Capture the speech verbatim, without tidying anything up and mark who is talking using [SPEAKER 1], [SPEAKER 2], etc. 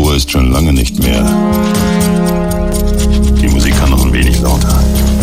[SPEAKER 1] Uhr ist schon lange nicht mehr. Die Musik kann noch ein wenig lauter.